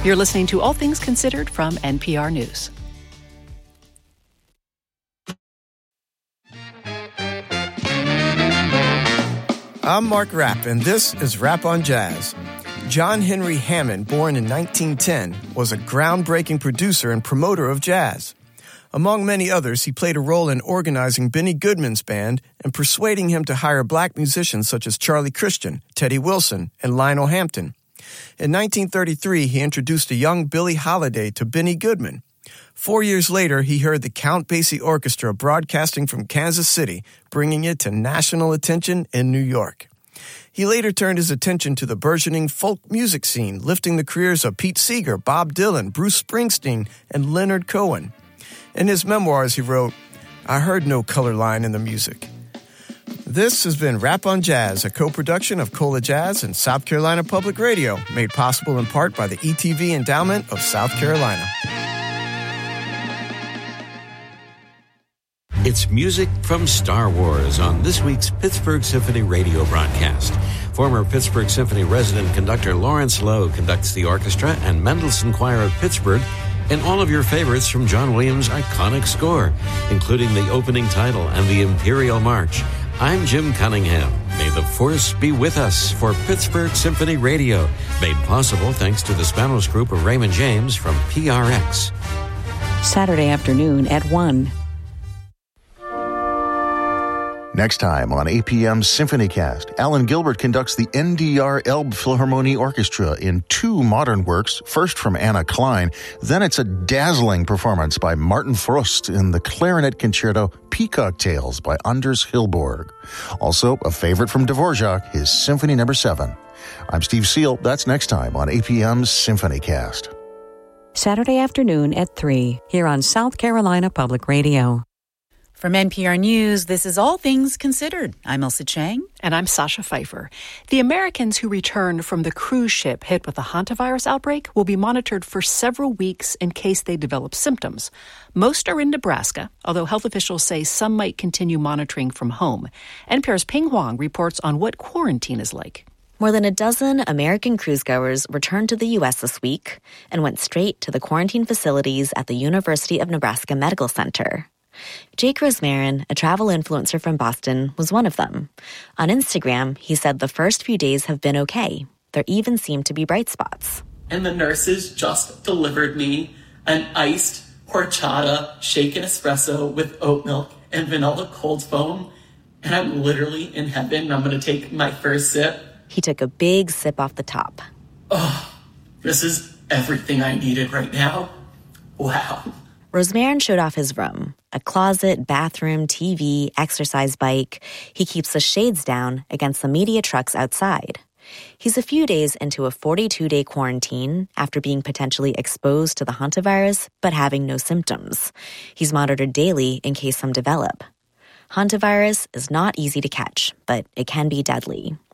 You're listening to All Things Considered from NPR News. I'm Mark Rapp, and this is Rap on Jazz. John Henry Hammond, born in 1910, was a groundbreaking producer and promoter of jazz. Among many others, he played a role in organizing Benny Goodman's band and persuading him to hire black musicians such as Charlie Christian, Teddy Wilson, and Lionel Hampton. In 1933, he introduced a young Billie Holiday to Benny Goodman. 4 years later, he heard the Count Basie Orchestra broadcasting from Kansas City, bringing it to national attention in New York. He later turned his attention to the burgeoning folk music scene, lifting the careers of Pete Seeger, Bob Dylan, Bruce Springsteen, and Leonard Cohen. In his memoirs, he wrote, "I heard no color line in the music." This has been Rap on Jazz, a co-production of Cola Jazz and South Carolina Public Radio, made possible in part by the ETV Endowment of South Carolina. It's music from Star Wars on this week's Pittsburgh Symphony radio broadcast. Former Pittsburgh Symphony resident conductor Lawrence Lowe conducts the orchestra and Mendelssohn Choir of Pittsburgh, and all of your favorites from John Williams' iconic score, including the opening title and the Imperial March. I'm Jim Cunningham. May the Force be with us for Pittsburgh Symphony Radio, made possible thanks to the Spanos Group of Raymond James from PRX. Saturday afternoon at 1. Next time on APM's SymphonyCast, Alan Gilbert conducts the NDR Elbphilharmonie Orchestra in 2 modern works, first from Anna Klein, then it's a dazzling performance by Martin Frost in the clarinet concerto Peacock Tales by Anders Hillborg. Also, a favorite from Dvorak, his Symphony No. 7. I'm Steve Seal. That's next time on APM's SymphonyCast. Saturday afternoon at 3, here on South Carolina Public Radio. From NPR News, this is All Things Considered. I'm Elsa Chang. And I'm Sasha Pfeiffer. The Americans who returned from the cruise ship hit with the hantavirus outbreak will be monitored for several weeks in case they develop symptoms. Most are in Nebraska, although health officials say some might continue monitoring from home. NPR's Ping Huang reports on what quarantine is like. More than a dozen American cruisegoers returned to the U.S. this week and went straight to the quarantine facilities at the University of Nebraska Medical Center. Jake Rosmarin, a travel influencer from Boston, was one of them. On Instagram, he said the first few days have been okay. There even seemed to be bright spots. And the nurses just delivered me an iced horchata shaken espresso with oat milk and vanilla cold foam. And I'm literally in heaven. I'm going to take my first sip. He took a big sip off the top. Oh, this is everything I needed right now. Wow. Rosmarin showed off his room. A closet, bathroom, TV, exercise bike. He keeps the shades down against the media trucks outside. He's a few days into a 42-day quarantine after being potentially exposed to the hantavirus but having no symptoms. He's monitored daily in case some develop. Hantavirus is not easy to catch, but it can be deadly.